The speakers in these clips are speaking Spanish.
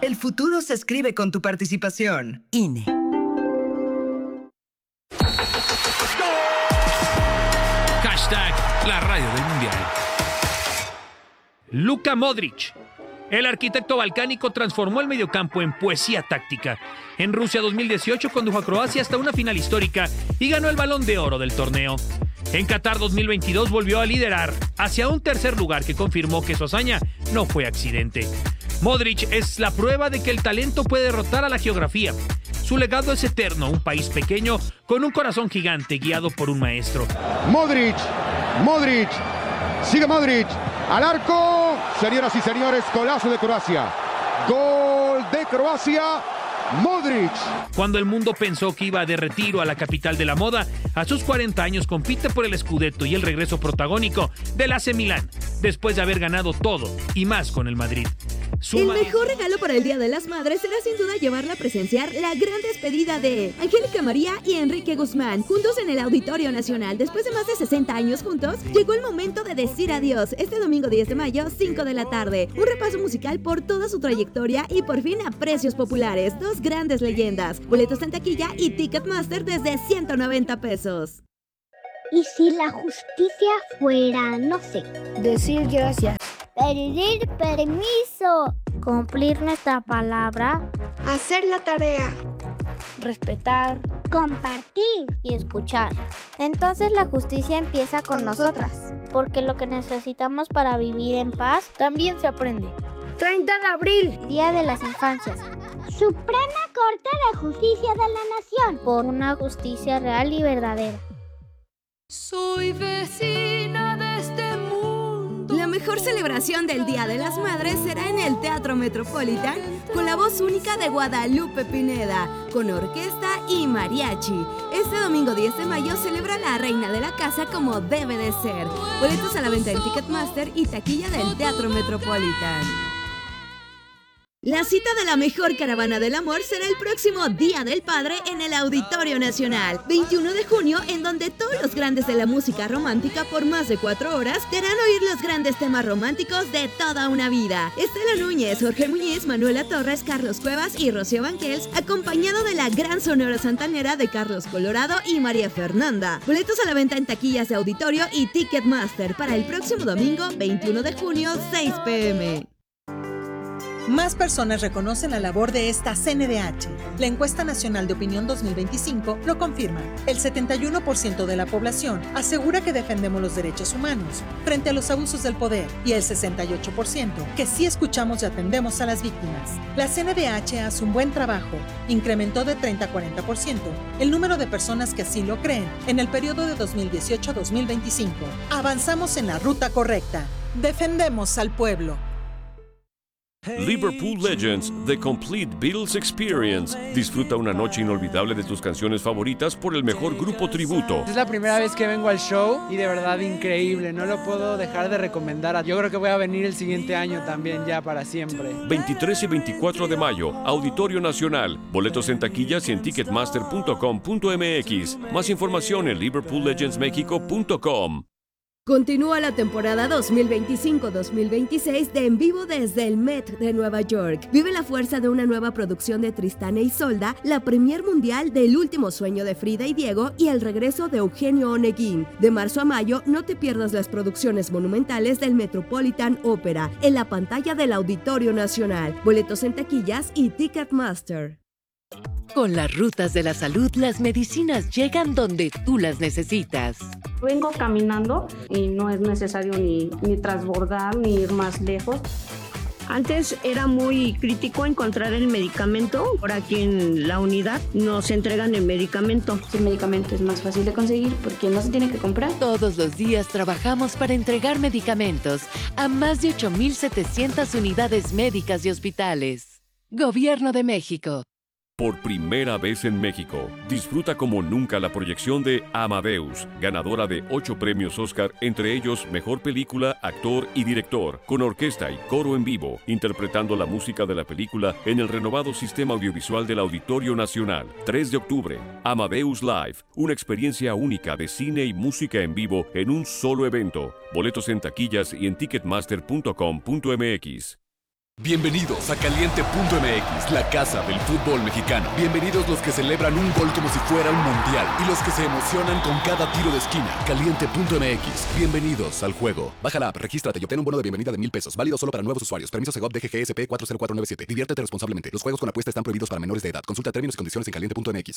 El futuro se escribe con tu participación. INE. Hashtag la radio del mundial. Luka Modric. El arquitecto balcánico transformó el mediocampo en poesía táctica. En Rusia 2018 condujo a Croacia hasta una final histórica y ganó el Balón de Oro del torneo. En Qatar 2022 volvió a liderar hacia un tercer lugar que confirmó que su hazaña no fue accidente. Modric es la prueba de que el talento puede derrotar a la geografía. Su legado es eterno, un país pequeño con un corazón gigante guiado por un maestro. Modric, sigue Modric, al arco, señoras y señores, golazo de Croacia, gol de Croacia, Modric. Cuando el mundo pensó que iba de retiro a la capital de la moda, a sus 40 años compite por el Scudetto y el regreso protagónico del AC Milán, después de haber ganado todo y más con el Madrid. El mejor regalo para el Día de las Madres será sin duda llevarla a presenciar la gran despedida de Angélica María y Enrique Guzmán, juntos en el Auditorio Nacional. Después de más de 60 años juntos, llegó el momento de decir adiós. Este domingo 10 de mayo, 5 de la tarde. Un repaso musical por toda su trayectoria y por fin a precios populares. Dos grandes leyendas. Boletos en taquilla y Ticketmaster desde 190 pesos. ¿Y si la justicia fuera, no sé, decir gracias, pedir permiso, cumplir nuestra palabra, hacer la tarea, respetar, compartir y escuchar? Entonces la justicia empieza con nosotras, porque lo que necesitamos para vivir en paz también se aprende. 30 de abril, Día de las Infancias. Suprema Corte de Justicia de la Nación. Por una justicia real y verdadera. Soy vecina de este mundo. La mejor celebración del Día de las Madres será en el Teatro Metropolitan con la voz única de Guadalupe Pineda, con orquesta y mariachi. Este domingo 10 de mayo celebra la reina de la casa como debe de ser. Boletos a la venta en Ticketmaster y taquilla del Teatro Metropolitan. La cita de la mejor caravana del amor será el próximo Día del Padre en el Auditorio Nacional, 21 de junio, en donde todos los grandes de la música romántica por más de 4 horas te harán oír los grandes temas románticos de toda una vida. Estela Núñez, Jorge Muñiz, Manuela Torres, Carlos Cuevas y Rocío Banquels, acompañado de la gran sonora santanera de Carlos Colorado y María Fernanda. Boletos a la venta en taquillas de Auditorio y Ticketmaster para el próximo domingo, 21 de junio, 6 p.m. Más personas reconocen la labor de esta CNDH. La Encuesta Nacional de Opinión 2025 lo confirma. El 71% de la población asegura que defendemos los derechos humanos frente a los abusos del poder y el 68% que sí escuchamos y atendemos a las víctimas. La CNDH hace un buen trabajo. Incrementó de 30 a 40% el número de personas que así lo creen en el periodo de 2018 a 2025. Avanzamos en la ruta correcta. Defendemos al pueblo. Liverpool Legends, The Complete Beatles Experience. Disfruta una noche inolvidable de tus canciones favoritas por el mejor grupo tributo. Es la primera vez que vengo al show y de verdad increíble. No lo puedo dejar de recomendar. Yo creo que voy a venir el siguiente año también ya para siempre. 23 y 24 de mayo, Auditorio Nacional. Boletos en taquillas y en ticketmaster.com.mx. Más información en liverpoollegendsmexico.com. Continúa la temporada 2025-2026 de En Vivo desde el Met de Nueva York. Vive la fuerza de una nueva producción de Tristán e Isolda, la premier mundial del Último Sueño de Frida y Diego y el regreso de Eugenio Oneguín. De marzo a mayo, no te pierdas las producciones monumentales del Metropolitan Opera en la pantalla del Auditorio Nacional. Boletos en taquillas y Ticketmaster. Con las rutas de la salud, las medicinas llegan donde tú las necesitas. Vengo caminando y no es necesario ni transbordar ni ir más lejos. Antes era muy crítico encontrar el medicamento. Por aquí en la unidad nos entregan el medicamento. El medicamento es más fácil de conseguir porque no se tiene que comprar. Todos los días trabajamos para entregar medicamentos a más de 8,700 unidades médicas y hospitales. Gobierno de México. Por primera vez en México, disfruta como nunca la proyección de Amadeus, ganadora de 8 premios Oscar, entre ellos Mejor Película, Actor y Director, con orquesta y coro en vivo, interpretando la música de la película en el renovado sistema audiovisual del Auditorio Nacional. 3 de octubre, Amadeus Live, una experiencia única de cine y música en vivo en un solo evento. Boletos en taquillas y en ticketmaster.com.mx. Bienvenidos a Caliente.mx, la casa del fútbol mexicano. Bienvenidos los que celebran un gol como si fuera un mundial y los que se emocionan con cada tiro de esquina. Caliente.mx, bienvenidos al juego. Baja la app, regístrate y obtén un bono de bienvenida de $1,000. Válido solo para nuevos usuarios. Permiso Segov DGGSP 40497. Diviértete responsablemente. Los juegos con apuesta están prohibidos para menores de edad. Consulta términos y condiciones en Caliente.mx.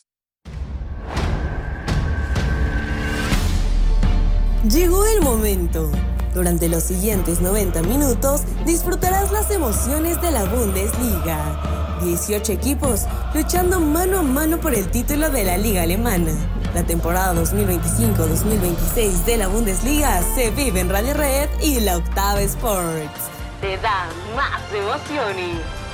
Llegó el momento. Durante los siguientes 90 minutos disfrutarás las emociones de la Bundesliga. 18 equipos luchando mano a mano por el título de la Liga Alemana. La temporada 2025-2026 de la Bundesliga se vive en Radio Red y La Octava Sports. Te da más emociones.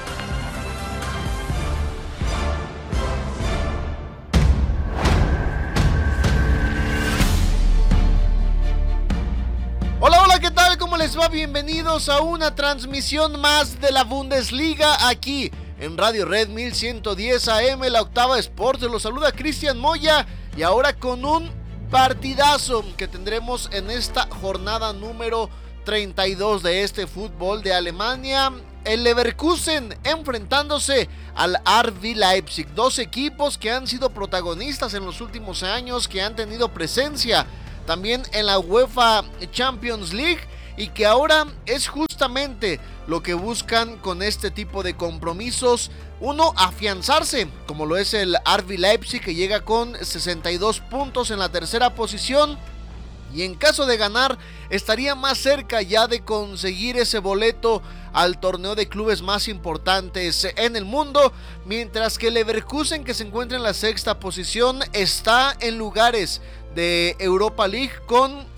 Hola, hola, ¿qué tal? ¿Cómo les va? Bienvenidos a una transmisión más de la Bundesliga aquí en Radio Red 1110 AM, La Octava Sports. Los saluda Cristian Moya y ahora con un partidazo que tendremos en esta jornada número 32 de este fútbol de Alemania. El Leverkusen enfrentándose al RB Leipzig. Dos equipos que han sido protagonistas en los últimos años, que han tenido presencia también en la UEFA Champions League y que ahora es justamente lo que buscan con este tipo de compromisos. Uno, afianzarse, como lo es el RB Leipzig, que llega con 62 puntos en la tercera posición y en caso de ganar estaría más cerca ya de conseguir ese boleto al torneo de clubes más importantes en el mundo, mientras que el Leverkusen, que se encuentra en la sexta posición, está en lugares de Europa League con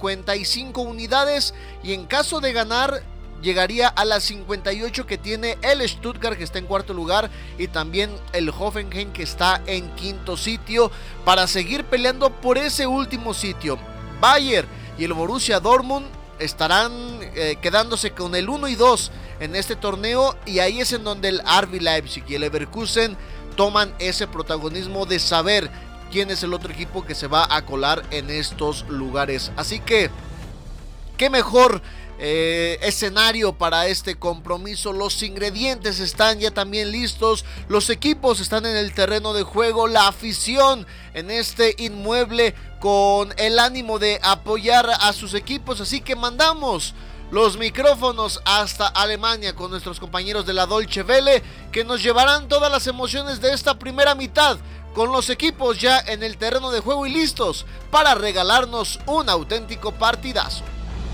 55 unidades y en caso de ganar llegaría a las 58 que tiene el Stuttgart, que está en cuarto lugar, y también el Hoffenheim, que está en quinto sitio, para seguir peleando por ese último sitio. Bayern y el Borussia Dortmund estarán quedándose con el 1 y 2 en este torneo, y ahí es en donde el RB Leipzig y el Leverkusen toman ese protagonismo de saber quién es el otro equipo que se va a colar en estos lugares. Así que, qué mejor escenario para este compromiso. Los ingredientes están ya también listos, los equipos están en el terreno de juego, la afición en este inmueble con el ánimo de apoyar a sus equipos. Así que mandamos los micrófonos hasta Alemania con nuestros compañeros de la Deutsche Welle, que nos llevarán todas las emociones de esta primera mitad, con los equipos ya en el terreno de juego y listos para regalarnos un auténtico partidazo.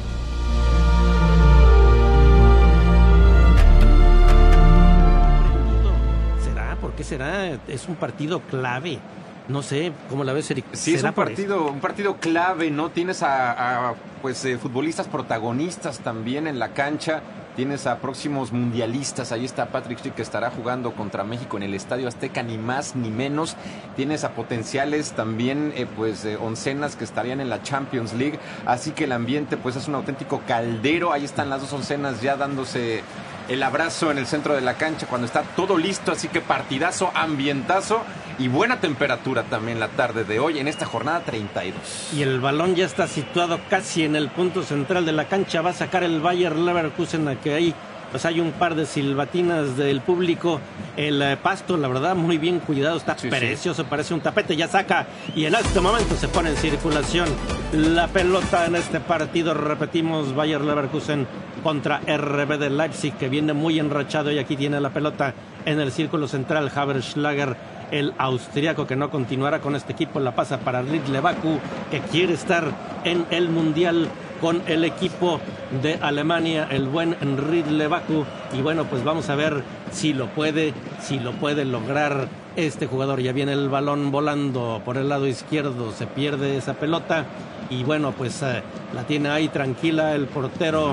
¿Por qué será? Es un partido clave. No sé, ¿cómo la ves, Eric? Sí, es un partido clave, ¿no? Tienes a futbolistas protagonistas también en la cancha. Tienes a próximos mundialistas. Ahí está Patrick Schick, que estará jugando contra México en el Estadio Azteca, ni más ni menos. Tienes a potenciales también, oncenas que estarían en la Champions League. Así que el ambiente, pues, es un auténtico caldero. Ahí están las dos oncenas ya dándose el abrazo en el centro de la cancha cuando está todo listo. Así que partidazo, ambientazo y buena temperatura también la tarde de hoy en esta jornada 32. Y el balón ya está situado casi en el punto central de la cancha. Va a sacar el Bayer Leverkusen, a que ahí pues hay un par de silbatinas del público. El pasto, la verdad, muy bien cuidado, está precioso, parece un tapete. Ya saca y en este momento se pone en circulación la pelota en este partido. Repetimos, Bayer Leverkusen contra RB de Leipzig, que viene muy enrachado, y aquí tiene la pelota en el círculo central. Haverschlager, el austriaco, que no continuará con este equipo, la pasa para Riedle Baku, que quiere estar en el Mundial con el equipo de Alemania, el buen Riedle Baku. Y bueno, pues vamos a ver si lo puede lograr este jugador. Ya viene el balón volando por el lado izquierdo, se pierde esa pelota y bueno, pues la tiene ahí tranquila el portero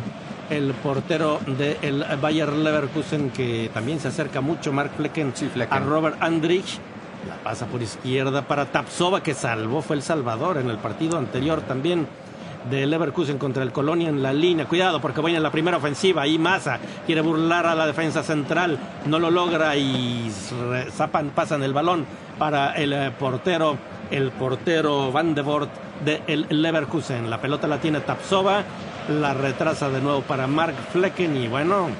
del Bayer Leverkusen, que también se acerca mucho, Mark Flecken, a Robert Andrich. La pasa por izquierda para Tapsova, que fue el salvador en el partido anterior también de Leverkusen contra el Colonia en la línea. Cuidado, porque voy en la primera ofensiva. Ahí Massa quiere burlar a la defensa central, no lo logra y pasan el balón para el portero Van de Voort del Leverkusen. La pelota la tiene Tapsova, la retrasa de nuevo para Mark Flecken y bueno,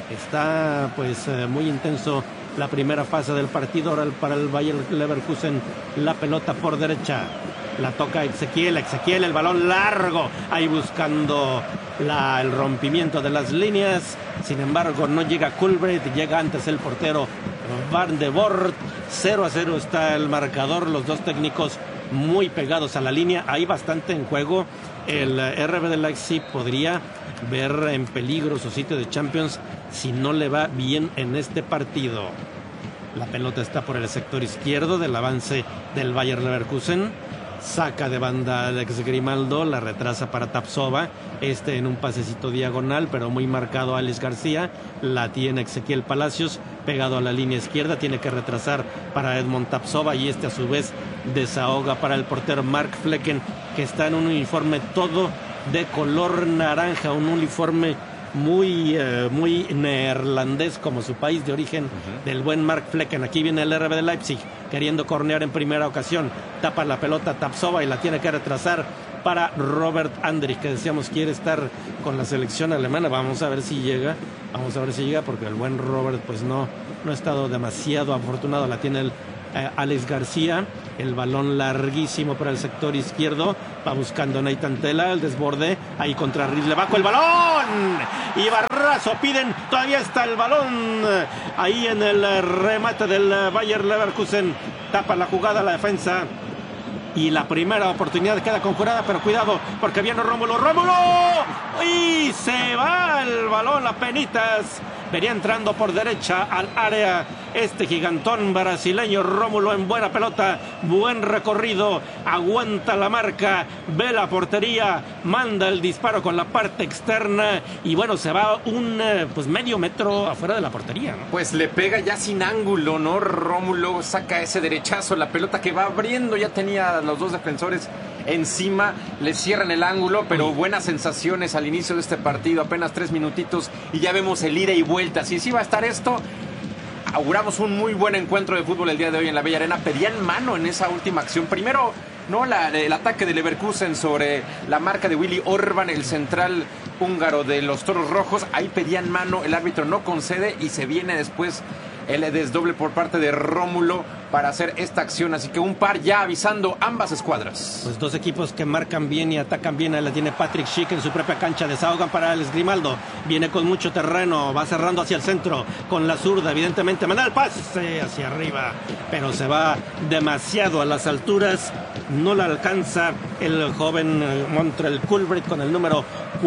Está pues muy intenso la primera fase del partido. Ahora para el Bayer Leverkusen la pelota por derecha. La toca Ezequiel, el balón largo, ahí buscando el rompimiento de las líneas. Sin embargo, no llega Kulbrecht, llega antes el portero Van de Voort. 0-0 está el marcador, los dos técnicos muy pegados a la línea. Hay bastante en juego. El RB de Leipzig podría ver en peligro su sitio de Champions si no le va bien en este partido. La pelota está por el sector izquierdo del avance del Bayer Leverkusen. Saca de banda Alex Grimaldo, la retrasa para Tapsova, en un pasecito diagonal, pero muy marcado Alex García. La tiene Ezequiel Palacios, pegado a la línea izquierda, tiene que retrasar para Edmond Tapsova y a su vez desahoga para el portero Mark Flecken, que está en un uniforme todo de color naranja, un uniforme muy neerlandés como su país de origen, del buen Mark Flecken. Aquí viene el RB de Leipzig queriendo cornear en primera ocasión, tapa la pelota Tapsova y la tiene que retrasar para Robert Andrich, que decíamos quiere estar con la selección alemana. Vamos a ver si llega porque el buen Robert pues no ha estado demasiado afortunado. La tiene el Alex García, el balón larguísimo para el sector izquierdo, va buscando Nathan Tella, el desborde, ahí contra Rizle, bajo el balón, y Barrazo piden, todavía está el balón, ahí en el remate del Bayer Leverkusen, tapa la jugada la defensa, y la primera oportunidad queda conjurada, pero cuidado, porque viene Rómulo, y se va el balón a penitas. Venía entrando por derecha al área gigantón brasileño Rómulo en buena pelota, buen recorrido, aguanta la marca, ve la portería, manda el disparo con la parte externa y bueno, se va un medio metro afuera de la portería, ¿no? Pues le pega ya sin ángulo, ¿no? Rómulo saca ese derechazo, la pelota que va abriendo, ya tenía los dos defensores encima, le cierran el ángulo, pero buenas sensaciones al inicio de este partido, apenas 3 minutitos y ya vemos el ida y vuelta. Si sí va a estar esto, auguramos un muy buen encuentro de fútbol el día de hoy en la Bella Arena. Pedían mano en esa última acción. Primero, ¿no? El ataque de Leverkusen sobre la marca de Willy Orban, el central húngaro de los Toros Rojos. Ahí pedían mano, el árbitro no concede y se viene después el desdoble por parte de Rómulo para hacer esta acción, así que un par ya avisando ambas escuadras. Pues dos equipos que marcan bien y atacan bien. Ahí la tiene Patrick Schick en su propia cancha, desahogan para Alex Grimaldo, viene con mucho terreno, va cerrando hacia el centro con la zurda, evidentemente manda el pase hacia arriba, pero se va demasiado a las alturas, no la alcanza el joven Montreal Kulbrecht con el número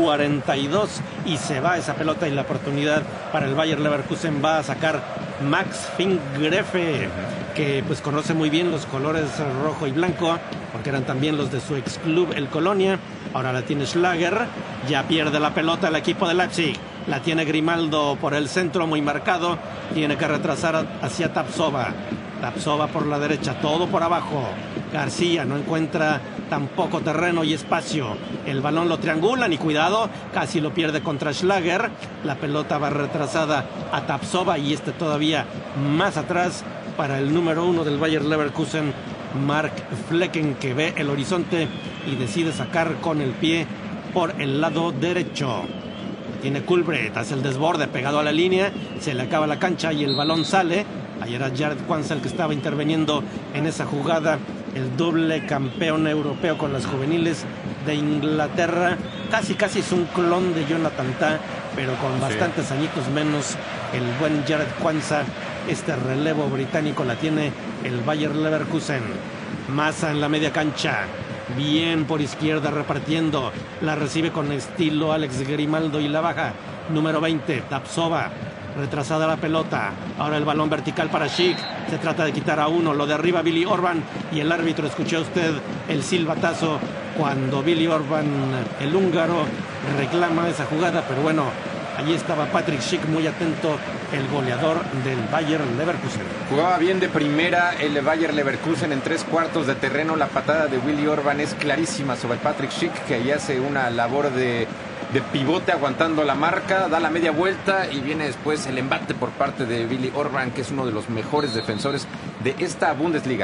42 y se va esa pelota y la oportunidad para el Bayer Leverkusen va a sacar Max Fingrefe, que pues conoce muy bien los colores rojo y blanco, porque eran también los de su ex club, el Colonia. Ahora la tiene Schlager, ya pierde la pelota el equipo de Leipzig, la tiene Grimaldo por el centro muy marcado, tiene que retrasar hacia Tapsova por la derecha, todo por abajo. García no encuentra tampoco terreno y espacio, el balón lo triangulan y cuidado, casi lo pierde contra Schlager, la pelota va retrasada a Tapsova y todavía más atrás para el número 1 del Bayer Leverkusen, Mark Flecken, que ve el horizonte y decide sacar con el pie por el lado derecho. Tiene Kulbrecht, hace el desborde pegado a la línea, se le acaba la cancha y el balón sale. Ayer era Jared Kwanza el que estaba interviniendo en esa jugada, el doble campeón europeo con las juveniles de Inglaterra. Casi es un clon de Jonathan Tah, pero con bastantes añitos menos. El buen Jared Kwanza, relevo británico la tiene el Bayer Leverkusen. Massa en la media cancha, bien por izquierda repartiendo, la recibe con estilo Alex Grimaldo y la baja. Número 20, Tapsova. Retrasada la pelota, ahora el balón vertical para Schick, se trata de quitar a uno, lo derriba Willy Orban y el árbitro, escuchó usted el silbatazo cuando Willy Orban, el húngaro, reclama esa jugada, pero bueno, allí estaba Patrick Schick muy atento, el goleador del Bayer Leverkusen. Jugaba bien de primera el Bayer Leverkusen en 3/4 de terreno, la patada de Willy Orban es clarísima sobre Patrick Schick, que ahí hace una labor de pivote aguantando la marca, da la media vuelta y viene después el embate por parte de Willy Orban, que es uno de los mejores defensores de esta Bundesliga.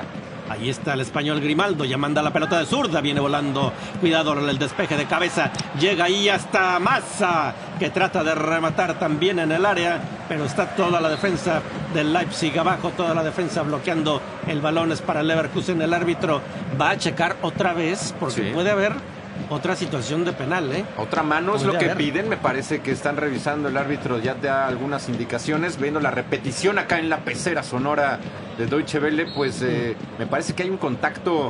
Ahí está el español Grimaldo, ya manda la pelota de zurda, viene volando, cuidado el despeje de cabeza, llega ahí hasta Massa, que trata de rematar también en el área, pero está toda la defensa del Leipzig abajo, toda la defensa bloqueando el balón, es para el Leverkusen, el árbitro va a checar otra vez, porque puede haber otra situación de penal, Otra mano es lo que piden, me parece que están revisando, el árbitro ya da algunas indicaciones, viendo la repetición acá en la pecera sonora de Deutsche Welle, pues me parece que hay un contacto,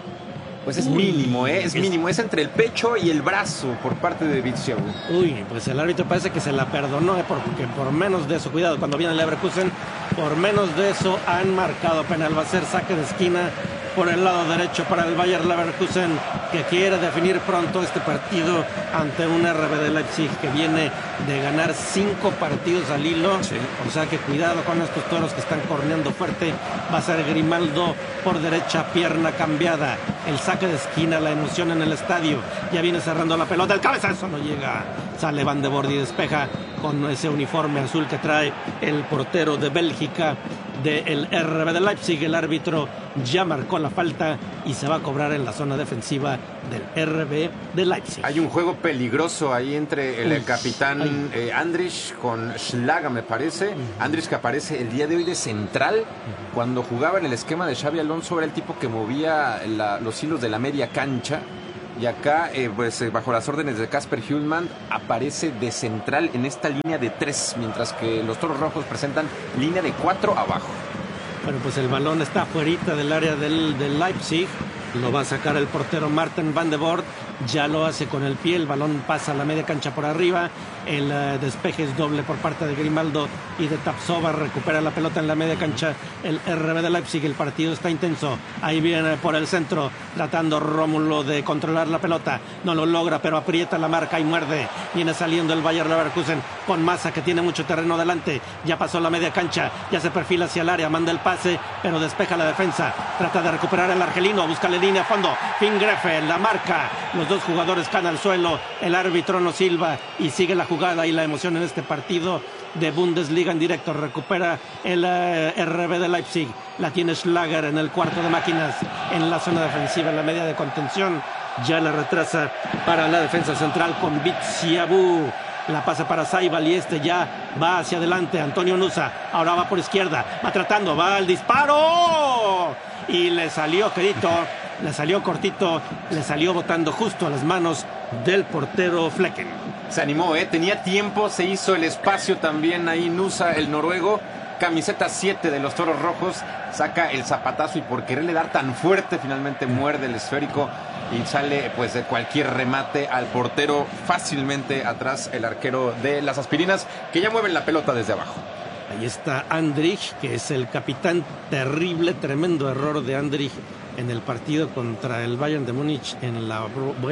pues es mínimo, es mínimo, es entre el pecho y el brazo por parte de Bitsiabu. Uy, pues el árbitro parece que se la perdonó, porque por menos de eso, cuidado, cuando viene el Leverkusen, por menos de eso han marcado penal, va a ser saque de esquina por el lado derecho para el Bayer Leverkusen, que quiere definir pronto este partido ante un RB de Leipzig que viene de ganar 5 partidos al hilo. O sea que cuidado con estos toros que están corneando fuerte. Va a ser Grimaldo por derecha, pierna cambiada. El saque de esquina, la emoción en el estadio. Ya viene cerrando la pelota, el cabezazo no llega. Sale Van de Boer y despeja con ese uniforme azul que trae el portero de Bélgica del RB de Leipzig. El árbitro ya marcó la falta y se va a cobrar en la zona defensiva del RB de Leipzig. Hay un juego peligroso ahí entre el capitán Andrich con Schlager, me parece. Andrich, que aparece el día de hoy de central. Cuando jugaba en el esquema de Xabi Alonso, era el tipo que movía los hilos de la media cancha. Y acá, bajo las órdenes de Kasper Hjulmand, aparece de central en esta línea de 3, mientras que los Toros Rojos presentan línea de 4 abajo. Bueno, pues el balón está afuerita del área del Leipzig. Lo va a sacar el portero Martin Van de Boer. Ya lo hace con el pie. El balón pasa a la media cancha por arriba. El despeje es doble por parte de Grimaldo y de Tapsova. Recupera la pelota en la media cancha el RB de Leipzig. El partido está intenso. Ahí viene por el centro tratando Rómulo de controlar la pelota. No lo logra, pero aprieta la marca y muerde. Viene saliendo el Bayer Leverkusen con Massa, que tiene mucho terreno delante. Ya pasó la media cancha. Ya se perfila hacia el área. Manda el pase, pero despeja la defensa. Trata de recuperar el argelino. Busca la línea a fondo. Fingrefe la marca. Los dos jugadores caen al suelo. El árbitro no silba y sigue la jugada y la emoción en este partido de Bundesliga en directo. Recupera el RB de Leipzig. La tiene Schlager en el cuarto de máquinas en la zona defensiva, en la media de contención. Ya la retrasa para la defensa central con Bitsiabu. La pasa para Saibal y ya va hacia adelante. Antonio Nusa ahora va por izquierda. Va tratando, va al disparo. Y le salió quedito. Le salió cortito, le salió botando justo a las manos del portero Flecken. Se animó, tenía tiempo, se hizo el espacio también ahí Nusa, el noruego, camiseta 7 de los Toros Rojos, saca el zapatazo y por quererle dar tan fuerte finalmente muerde el esférico y sale pues de cualquier remate al portero fácilmente atrás el arquero de las Aspirinas, que ya mueven la pelota desde abajo. Ahí está Andrich, que es el capitán. Terrible, tremendo error de Andrich en el partido contra el Bayern de Múnich en la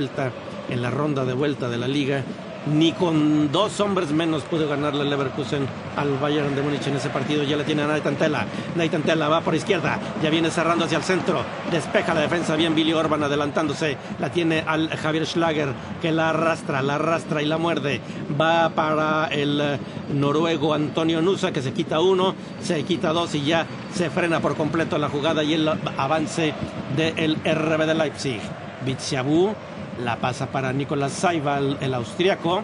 ronda de vuelta de la liga. Ni con 2 hombres menos pudo ganarle el Leverkusen al Bayern de Múnich en ese partido. Ya la tiene a Nathan Tella. Nathan Tella va por izquierda, ya viene cerrando hacia el centro, despeja la defensa bien Billy Orban adelantándose. La tiene al Javier Schlager, que la arrastra y la muerde. Va para el noruego Antonio Nusa, que se quita 1, se quita 2 y ya se frena por completo la jugada y el avance del RB de Leipzig. Bitsiabu la pasa para Nicolás Saibal, el austriaco,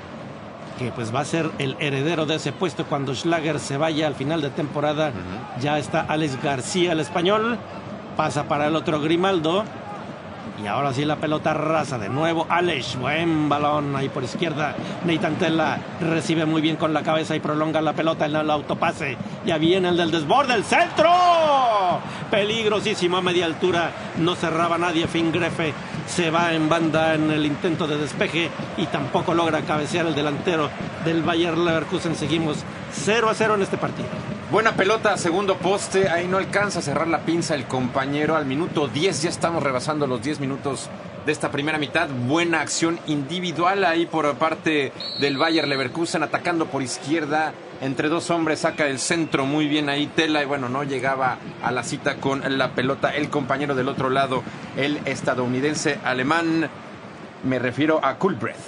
que pues va a ser el heredero de ese puesto cuando Schlager se vaya al final de temporada. Ya está Alex García, el español. Pasa para el otro Grimaldo. Y ahora sí la pelota rasa de nuevo. Alex, buen balón ahí por izquierda. Nathan Tella recibe muy bien con la cabeza y prolonga la pelota en el autopase. Ya viene el del desborde, el centro. Peligrosísimo a media altura. No cerraba nadie. Fingrefe se va en banda en el intento de despeje y tampoco logra cabecear el delantero del Bayer Leverkusen. Seguimos 0-0 en este partido. Buena pelota, segundo poste, ahí no alcanza a cerrar la pinza el compañero al minuto 10, ya estamos rebasando los 10 minutos de esta primera mitad. Buena acción individual ahí por parte del Bayer Leverkusen, atacando por izquierda, entre 2 hombres, saca el centro muy bien ahí Tella y bueno, no llegaba a la cita con la pelota el compañero del otro lado, el estadounidense alemán, me refiero a Kulbrecht.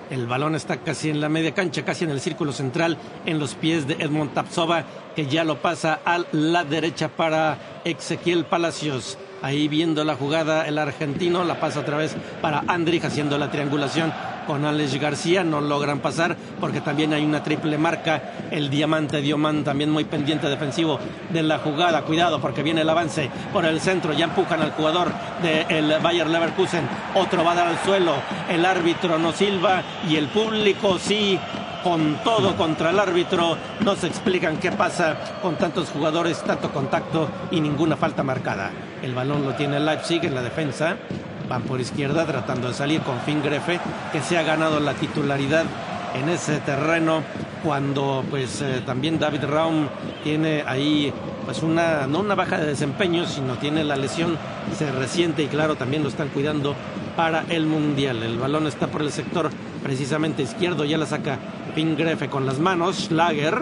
El balón está casi en la media cancha, casi en el círculo central, en los pies de Edmond Tapsoba, que ya lo pasa a la derecha para Ezequiel Palacios. Ahí viendo la jugada el argentino, la pasa otra vez para Andrich haciendo la triangulación con Alex García. No logran pasar porque también hay una triple marca. El diamante Diomand también muy pendiente defensivo de la jugada. Cuidado porque viene el avance por el centro. Ya empujan al jugador del Bayer Leverkusen. Otro va a dar al suelo. El árbitro no silba y el público sí. Con todo contra el árbitro, no se explican qué pasa con tantos jugadores, tanto contacto y ninguna falta marcada. El balón lo tiene el Leipzig en la defensa, van por izquierda tratando de salir con Finn Grefe, que se ha ganado la titularidad en ese terreno cuando pues también David Raum tiene ahí pues no una baja de desempeño, sino tiene la lesión, se resiente y claro también lo están cuidando para el Mundial. El balón está por el sector precisamente izquierdo, ya la saca Finn Grefe con las manos. Schlager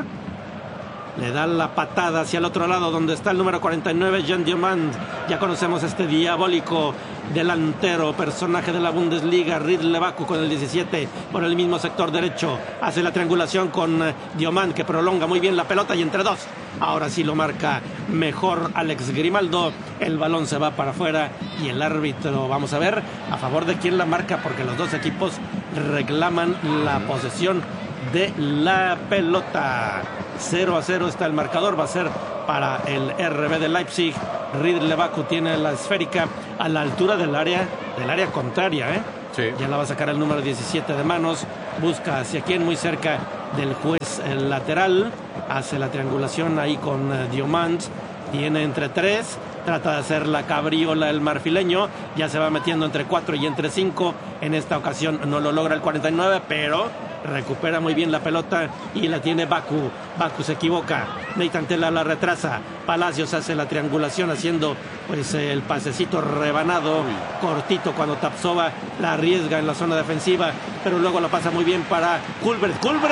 le da la patada hacia el otro lado donde está el número 49, Jean Diomand. Ya conocemos este diabólico delantero, personaje de la Bundesliga. Ridley Baku con el 17 por el mismo sector derecho. Hace la triangulación con Diomand, que prolonga muy bien la pelota y entre dos. Ahora sí lo marca mejor Alex Grimaldo. El balón se va para afuera y el árbitro, vamos a ver a favor de quién la marca, porque los dos equipos reclaman la posesión de la pelota. 0-0 está el marcador, va a ser para el RB de Leipzig. Ridley Baku tiene la esférica a la altura del área contraria, Sí. Ya la va a sacar el número 17 de manos, busca hacia quién, muy cerca del juez lateral, hace la triangulación ahí con Diomand, tiene entre tres, trata de hacer la cabriola el marfileño, ya se va metiendo entre 4 y entre 5, en esta ocasión no lo logra el 49, pero recupera muy bien la pelota y la tiene Baku. Baku se equivoca, Nathan Tella la retrasa, Palacios hace la triangulación haciendo pues el pasecito rebanado, cortito cuando Tapsoba la arriesga en la zona defensiva, pero luego lo pasa muy bien para Culbert,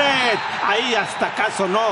ahí hasta acá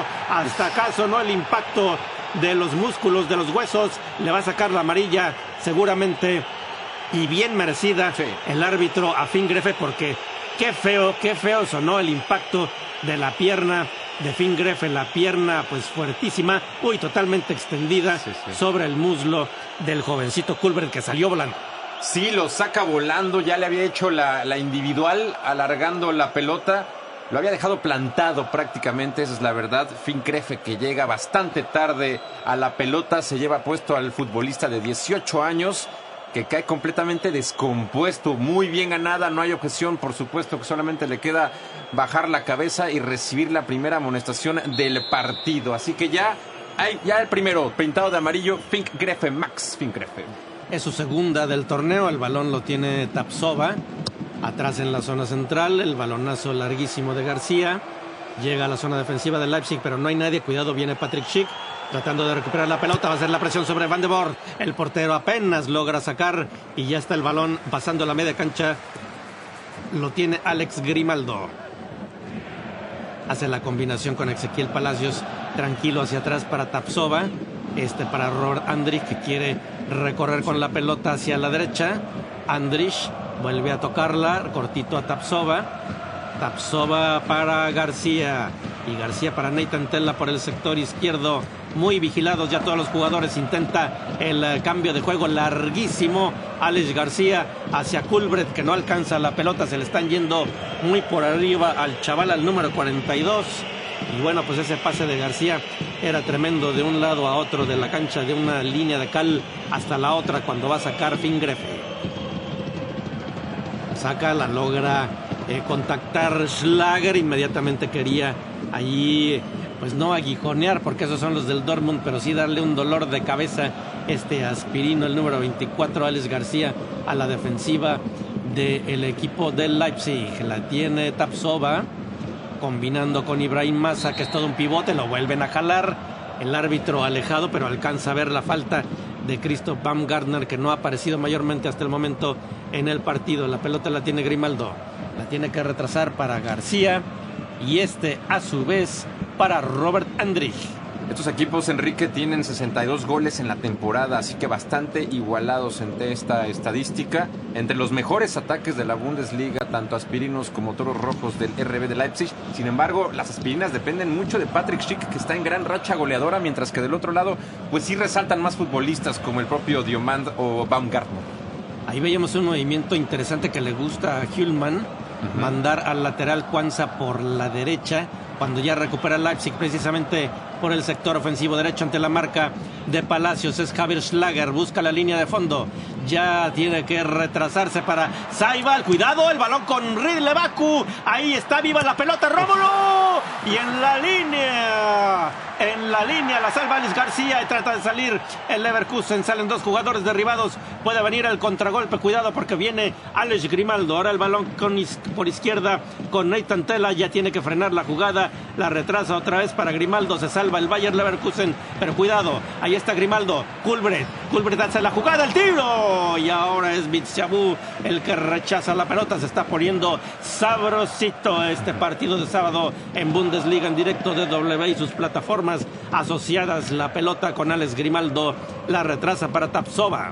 sonó el impacto de los músculos, de los huesos, le va a sacar la amarilla seguramente y bien merecida el árbitro a Finn Grefe, porque qué feo sonó el impacto de la pierna de Finn Grefe, la pierna pues fuertísima, totalmente extendida sobre el muslo del jovencito Culbert, que salió volando. Sí, lo saca volando, ya le había hecho la individual, alargando la pelota, lo había dejado plantado prácticamente, esa es la verdad. Finn Grefe, que llega bastante tarde a la pelota, se lleva puesto al futbolista de 18 años, que cae completamente descompuesto. Muy bien ganada, no hay objeción, por supuesto que solamente le queda bajar la cabeza y recibir la primera amonestación del partido. Así que ya el primero pintado de amarillo, Finn Grefe, Max Finn Grefe. Es su segunda del torneo, el balón lo tiene Tapsoba, atrás en la zona central, el balonazo larguísimo de García, llega a la zona defensiva del Leipzig, pero no hay nadie, cuidado, viene Patrick Schick, tratando de recuperar la pelota, va a hacer la presión sobre Van de Boer. El portero apenas logra sacar y ya está el balón pasando la media cancha. Lo tiene Alex Grimaldo. Hace la combinación con Ezequiel Palacios, tranquilo hacia atrás para Tapsoba. Para Robert Andrich, que quiere recorrer con la pelota hacia la derecha. Andrich vuelve a tocarla, cortito a Tapsoba. Tapsoba para García y García para Nathan Tella por el sector izquierdo. Muy vigilados ya todos los jugadores. Intenta el cambio de juego larguísimo. Alex García hacia Culbert, que no alcanza la pelota. Se le están yendo muy por arriba al chaval, al número 42. Y bueno, pues ese pase de García era tremendo, de un lado a otro de la cancha, de una línea de cal hasta la otra, cuando va a sacar Finn Grefe. Saca, la logra contactar Schlager, inmediatamente quería allí, pues no aguijonear, porque esos son los del Dortmund, pero sí darle un dolor de cabeza aspirino, el número 24, Alex García, a la defensiva del equipo del Leipzig. La tiene Tapsoba, combinando con Ibrahim Massa, que es todo un pivote, lo vuelven a jalar. El árbitro alejado, pero alcanza a ver la falta de Christoph Baumgartner, que no ha aparecido mayormente hasta el momento en el partido. La pelota la tiene Grimaldo, la tiene que retrasar para García y a su vez para Robert Andrich. Estos equipos, Enrique, tienen 62 goles en la temporada, así que bastante igualados entre esta estadística. Entre los mejores ataques de la Bundesliga, tanto aspirinos como toros rojos del RB de Leipzig. Sin embargo, las aspirinas dependen mucho de Patrick Schick, que está en gran racha goleadora, mientras que del otro lado, pues sí resaltan más futbolistas como el propio Diomand o Baumgartner. Ahí veíamos un movimiento interesante que le gusta a Hüllmann, mandar al lateral Quansah por la derecha, cuando ya recupera Leipzig precisamente por el sector ofensivo derecho ante la marca de Palacios. Es Javier Schlager, busca la línea de fondo, ya tiene que retrasarse para Saibal, cuidado, el balón con Ridley Baku, ahí está viva la pelota, Rómulo, y en la línea la salva Alex García y trata de salir el Leverkusen, salen dos jugadores derribados, puede venir el contragolpe, cuidado porque viene Alex Grimaldo, ahora el balón por izquierda con Nathan Tella, ya tiene que frenar la jugada, la retrasa otra vez para Grimaldo, se salva el Bayer Leverkusen, pero cuidado, ahí está Grimaldo, Culbrecht hace la jugada, el tiro, y ahora es Bitsabú el que rechaza la pelota, se está poniendo sabrosito este partido de sábado en Bundesliga en directo de W y sus plataformas asociadas, la pelota con Alex Grimaldo, la retrasa para Tapsova,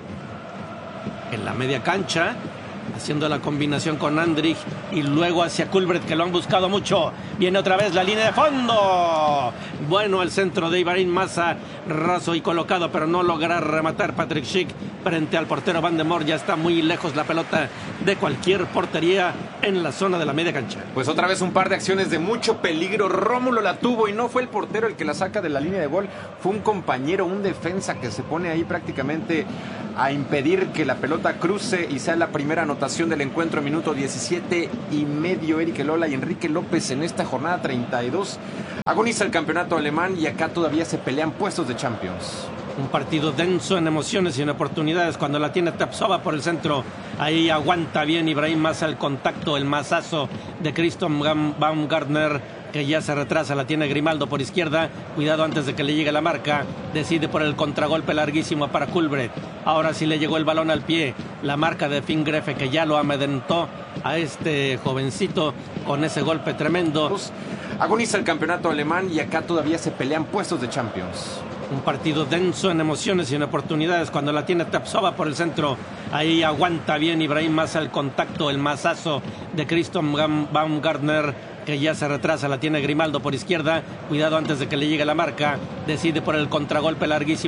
en la media cancha, haciendo la combinación con Andrich y luego hacia Culbrecht, que lo han buscado mucho. Viene otra vez la línea de fondo. Bueno, el centro de Ibrahim Massa, raso y colocado, pero no logra rematar Patrick Schick frente al portero Van de Moor. Ya está muy lejos la pelota de cualquier portería en la zona de la media cancha. Pues otra vez un par de acciones de mucho peligro. Rómulo la tuvo y no fue el portero el que la saca de la línea de gol. Fue un compañero, un defensa que se pone ahí prácticamente a impedir que la pelota cruce y sea la primera anotación del encuentro, minuto 17:30. Eric Elola y Enrique López en esta jornada 32. Agoniza el campeonato alemán y acá todavía se pelean puestos de Champions. Un partido denso en emociones y en oportunidades cuando la tiene Tapsova por el centro. Ahí aguanta bien Ibrahim Massa el contacto, el mazazo de Christian Baumgartner, que ya se retrasa, la tiene Grimaldo por izquierda, cuidado antes de que le llegue la marca, decide por el contragolpe larguísimo para Culbrecht, ahora sí le llegó el balón al pie, la marca de Finn Grefe, que ya lo amedrentó a este jovencito con ese golpe tremendo. Agoniza el campeonato alemán y acá todavía se pelean puestos de Champions. Un partido denso en emociones y en oportunidades cuando la tiene Tapsova por el centro. Ahí aguanta bien Ibrahim Massa el contacto, el mazazo de Christian Baumgartner, que ya se retrasa, la tiene Grimaldo por izquierda, cuidado antes de que le llegue la marca, decide por el contragolpe larguísimo